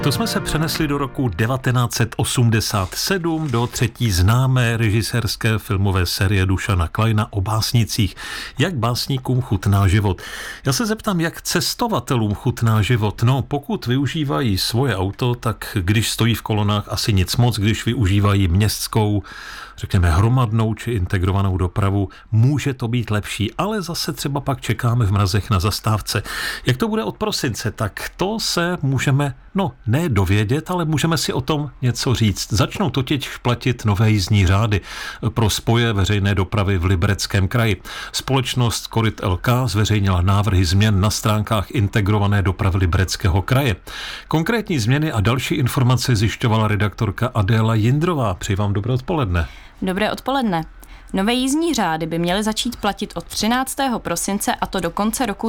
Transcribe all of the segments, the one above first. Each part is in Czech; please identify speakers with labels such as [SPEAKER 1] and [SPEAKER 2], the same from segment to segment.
[SPEAKER 1] To jsme se přenesli do roku 1987 do třetí známé režisérské filmové série Dušana Kleina o básnicích. Jak básníkům chutná život? Já se zeptám, jak cestovatelům chutná život. No, pokud využívají svoje auto, tak když stojí v kolonách, asi nic moc. Když využívají městskou, řekněme hromadnou či integrovanou dopravu, může to být lepší, ale zase třeba pak čekáme v mrazech na zastávce. Jak to bude od prosince, tak to se můžeme, ne dovědět, ale můžeme si o tom něco říct. Začnou totiž platit nové jízdní řády pro spoje veřejné dopravy v Libereckém kraji. Společnost Koryt LK zveřejnila návrhy změn na stránkách integrované dopravy Libereckého kraje. Konkrétní změny a další informace zjišťovala redaktorka Adéla Jindrová. Přeji vám dobré odpoledne.
[SPEAKER 2] Dobré odpoledne. Nové jízdní řády by měly začít platit od 13. prosince a to do konce roku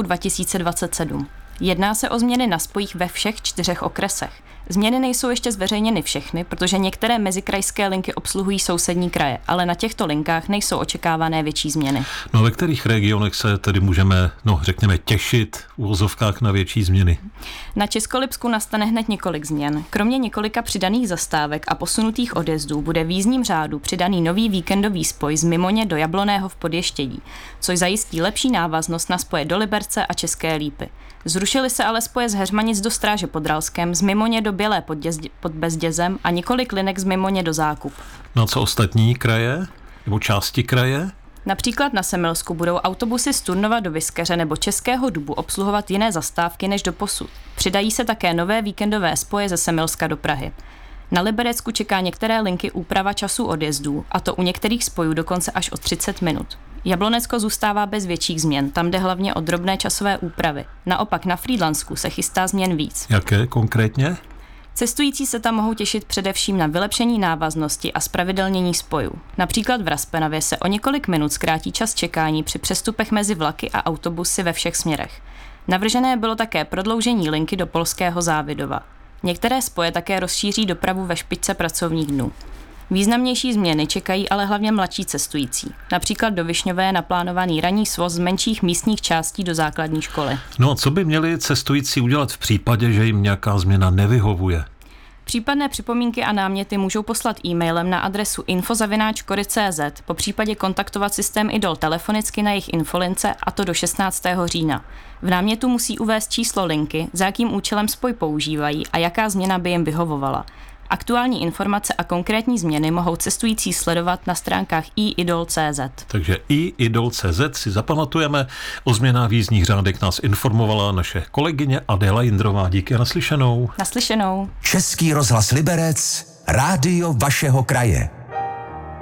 [SPEAKER 2] 2027. Jedná se o změny na spojích ve všech 4 okresech. Změny nejsou ještě zveřejněny všechny, protože některé mezikrajské linky obsluhují sousední kraje, ale na těchto linkách nejsou očekávané větší změny.
[SPEAKER 1] No a ve kterých regionech se tedy můžeme, řekněme, těšit v uvozovkách na větší změny?
[SPEAKER 2] Na Českolipsku nastane hned několik změn. Kromě několika přidaných zastávek a posunutých odjezdů bude v jízdním řádu přidaný nový víkendový spoj z Mimoně do Jabloného v Podještědí, což zajistí lepší návaznost na spoje do Liberce a České Lípy. Zrušily se ale spoje z Heřmanic do Stráže pod Ralskem, z Mimoně do Bělé pod Bezdězem a několik linek z Mimoně do Zákup.
[SPEAKER 1] No a co ostatní kraje? Nebo části kraje?
[SPEAKER 2] Například na Semilsku budou autobusy z Turnova do Vyskeře nebo Českého Dubu obsluhovat jiné zastávky než doposud. Přidají se také nové víkendové spoje ze Semilska do Prahy. Na Liberecku čeká některé linky úprava časů odjezdů, a to u některých spojů dokonce až o 30 minut. Jablonecko zůstává bez větších změn, tam jde hlavně o drobné časové úpravy. Naopak na Frýdlansku se chystá změn víc.
[SPEAKER 1] Jaké konkrétně?
[SPEAKER 2] Cestující se tam mohou těšit především na vylepšení návaznosti a zpravidelnění spojů. Například v Raspenavě se o několik minut zkrátí čas čekání při přestupech mezi vlaky a autobusy ve všech směrech. Navržené bylo také prodloužení linky do polského Závidova. Některé spoje také rozšíří dopravu ve špičce pracovních dnů. Významnější změny čekají ale hlavně mladší cestující. Například do Višňové je naplánovaný ranní svoz z menších místních částí do základní školy.
[SPEAKER 1] No a co by měli cestující udělat v případě, že jim nějaká změna nevyhovuje?
[SPEAKER 2] Případné připomínky a náměty můžou poslat e-mailem na adresu info@koryt.cz, popřípadě kontaktovat systém IDOL telefonicky na jejich infolince, a to do 16. října. V námětu musí uvést číslo linky, za jakým účelem spoj používají a jaká změna by jim vyhovovala. Aktuální informace a konkrétní změny mohou cestující sledovat na stránkách iIDOL.cz.
[SPEAKER 1] Takže iIDOL.cz si zapamatujeme. O změnách v jízdních řádech nás informovala naše kolegyně Adéla Jindrová. Díky a naslyšenou.
[SPEAKER 2] Naslyšenou.
[SPEAKER 3] Český rozhlas Liberec, rádio vašeho kraje.